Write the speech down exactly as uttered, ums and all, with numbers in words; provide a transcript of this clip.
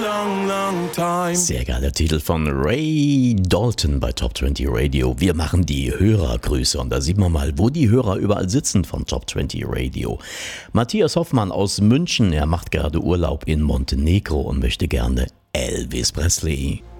long, long time. Sehr geiler Titel von Ray Dalton bei Top zwanzig Radio. Wir machen die Hörergrüße und da sieht man mal, wo die Hörer überall sitzen von Top zwanzig Radio. Matthias Hoffmann aus München, er macht gerade Urlaub in Montenegro und möchte gerne Elvis Presley.